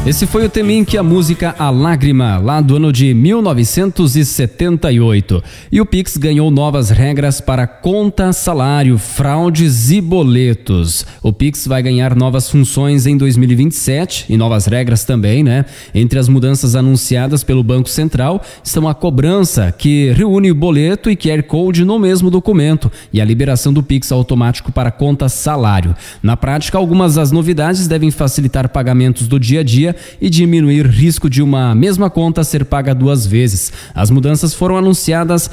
Esse foi o Temink, a música A Lágrima, lá do ano de 1978. E o Pix ganhou novas regras para conta, salário, fraudes e boletos. O Pix vai ganhar novas funções em 2027 e novas regras também, né? Entre as mudanças anunciadas pelo Banco Central estão a cobrança, que reúne o boleto e QR Code no mesmo documento, e a liberação do Pix automático para conta, salário. Na prática, algumas das novidades devem facilitar pagamentos do dia a dia e diminuir risco de uma mesma conta ser paga duas vezes. As mudanças foram anunciadas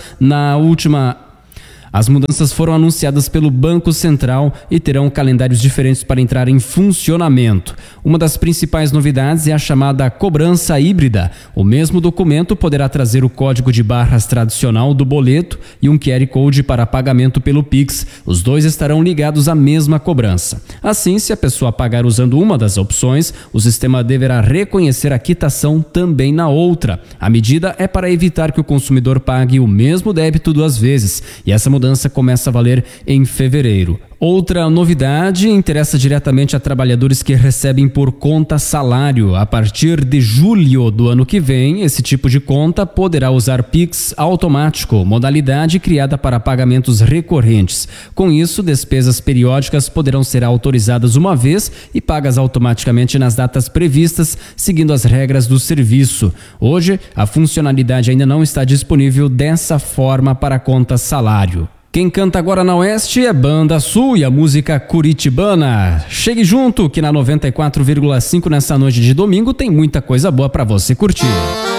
pelo Banco Central e terão calendários diferentes para entrar em funcionamento. Uma das principais novidades é a chamada cobrança híbrida. O mesmo documento poderá trazer o código de barras tradicional do boleto e um QR Code para pagamento pelo Pix. Os dois estarão ligados à mesma cobrança. Assim, se a pessoa pagar usando uma das opções, o sistema deverá reconhecer a quitação também na outra. A medida é para evitar que o consumidor pague o mesmo débito duas vezes, e essa mudança começa a valer em fevereiro. Outra novidade interessa diretamente a trabalhadores que recebem por conta salário. A partir de julho do ano que vem, esse tipo de conta poderá usar Pix automático, modalidade criada para pagamentos recorrentes. Com isso, despesas periódicas poderão ser autorizadas uma vez e pagas automaticamente nas datas previstas, seguindo as regras do serviço. Hoje, a funcionalidade ainda não está disponível dessa forma para conta salário. Quem canta agora na Oeste é Banda Sul e a música Curitibana. Chegue junto que na 94,5 nessa noite de domingo tem muita coisa boa para você curtir.